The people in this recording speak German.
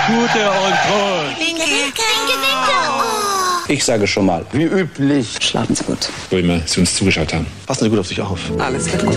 Gute und Trost. Winke, Winke. Ich sage schon mal, wie üblich, Schlafen Sie gut. Wo immer Sie uns zugeschaut haben. Passen Sie gut auf sich auf. Alles wird gut.